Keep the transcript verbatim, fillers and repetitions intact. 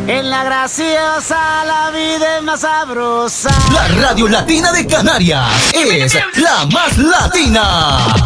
En la graciosa la vida es más sabrosa. La Radio Latina de Canarias es la más latina.